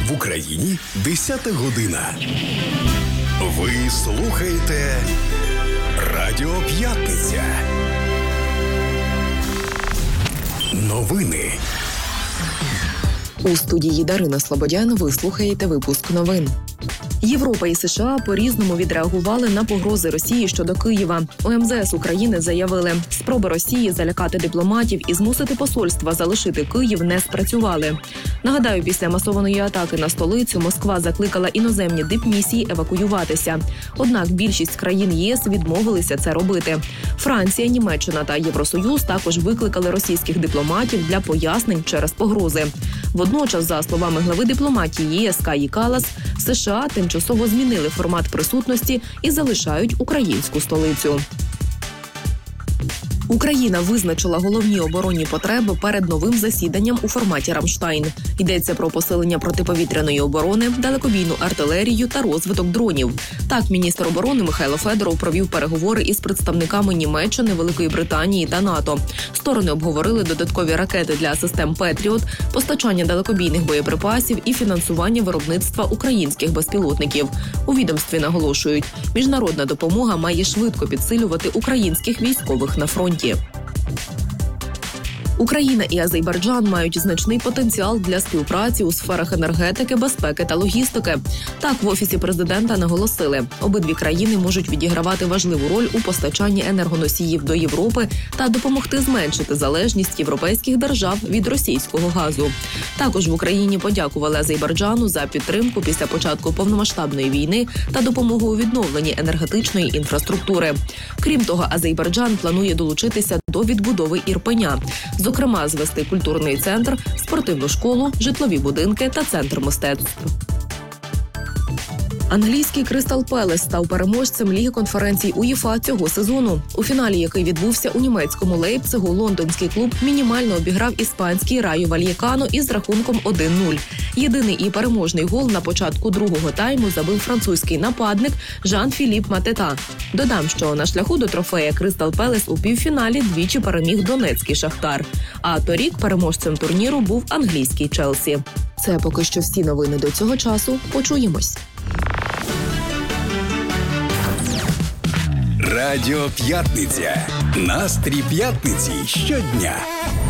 В Україні 10 година. Ви слухаєте Радіо П'ятниця. Новини. У студії Дарина Слободян ви слухаєте випуск новин. Європа і США по-різному відреагували на погрози Росії щодо Києва. У МЗС України заявили, спроби Росії залякати дипломатів і змусити посольства залишити Київ не спрацювали. Нагадаю, після масованої атаки на столицю Москва закликала іноземні дипмісії евакуюватися. Однак більшість країн ЄС відмовилися це робити. Франція, Німеччина та Євросоюз також викликали російських дипломатів для пояснень через погрози. Водночас, за словами глави дипломатії ЄС Каї Каллас, США тимчасово змінили формат присутності і залишають українську столицю. Україна визначила головні оборонні потреби перед новим засіданням у форматі «Рамштайн». Йдеться про посилення протиповітряної оборони, далекобійну артилерію та розвиток дронів. Так, міністр оборони Михайло Федоров провів переговори із представниками Німеччини, Великої Британії та НАТО. Сторони обговорили додаткові ракети для систем «Петріот», постачання далекобійних боєприпасів і фінансування виробництва українських безпілотників. У відомстві наголошують, міжнародна допомога має швидко підсилювати українських військових на фронті. Україна і Азербайджан мають значний потенціал для співпраці у сферах енергетики, безпеки та логістики. Так, в Офісі президента наголосили, обидві країни можуть відігравати важливу роль у постачанні енергоносіїв до Європи та допомогти зменшити залежність європейських держав від російського газу. Також в Україні подякували Азербайджану за підтримку після початку повномасштабної війни та допомогу у відновленні енергетичної інфраструктури. Крім того, Азербайджан планує долучитися до відбудови Ірпеня. Зокрема, звести культурний центр, спортивну школу, житлові будинки та центр мистецтв. Англійський Кристал Пелес став переможцем Ліги конференцій УЄФА цього сезону. У фіналі, який відбувся у німецькому Лейпцигу, лондонський клуб мінімально обіграв іспанський Райо Вальєкано із рахунком 1-0. Єдиний і переможний гол на початку другого тайму забив французький нападник Жан-Філіп Матета. Додам, що на шляху до трофея Кристал Пелес у півфіналі двічі переміг донецький Шахтар. А торік переможцем турніру був англійський Челсі. Це поки що всі новини до цього часу. Почуємось. Радіо П'ятниця. Настрій п'ятниці щодня.